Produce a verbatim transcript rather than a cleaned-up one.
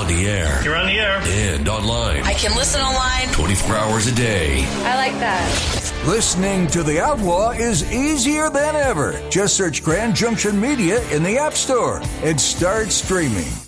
on the air. You're on the air. And online. I can listen online. twenty-four hours a day. I like that. Listening to The Outlaw is easier than ever. Just search Grand Junction Media in the App Store and start streaming.